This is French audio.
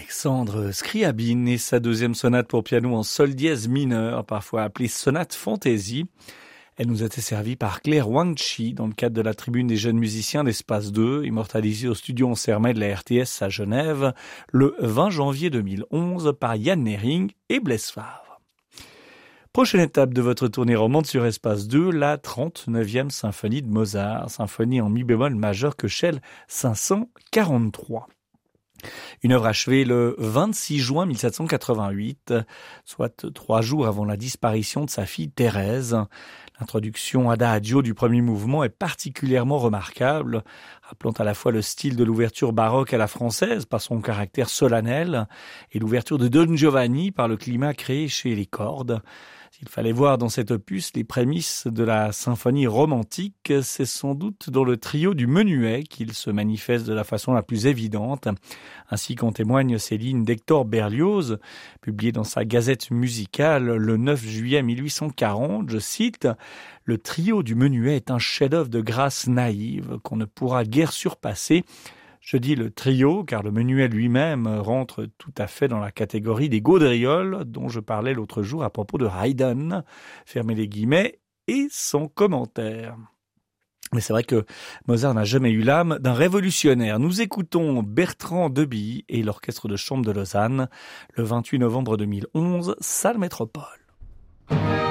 Alexandre Scriabine et sa deuxième sonate pour piano en sol dièse mineur, parfois appelée sonate fantaisie. Elle nous a été servie par Claire Wangchi dans le cadre de la tribune des jeunes musiciens d'Espace 2, immortalisée au studio en Sermet de la RTS à Genève, le 20 janvier 2011 par Yann Nering et Blaise Favre. Prochaine étape de votre tournée romande sur Espace 2, la 39e symphonie de Mozart, symphonie en mi bémol majeur Köchel 543. Une œuvre achevée le 26 juin 1788, soit 3 jours avant la disparition de sa fille Thérèse. L'introduction Adagio du premier mouvement est particulièrement remarquable, rappelant à la fois le style de l'ouverture baroque à la française par son caractère solennel et l'ouverture de Don Giovanni par le climat créé chez les cordes. S'il fallait voir dans cet opus les prémices de la symphonie romantique, c'est sans doute dans le trio du menuet qu'il se manifeste de la façon la plus évidente, ainsi qu'en témoignent ces lignes d'Hector Berlioz, publiées dans sa Gazette musicale le 9 juillet 1840, je cite « Le trio du menuet est un chef-d'œuvre de grâce naïve qu'on ne pourra guère surpasser ». Je dis le trio, car le menuet lui-même rentre tout à fait dans la catégorie des gaudrioles dont je parlais l'autre jour à propos de Haydn, fermez les guillemets, et sans commentaire. Mais c'est vrai que Mozart n'a jamais eu l'âme d'un révolutionnaire. Nous écoutons Bertrand Debilly et l'Orchestre de chambre de Lausanne, le 28 novembre 2011, salle Métropole.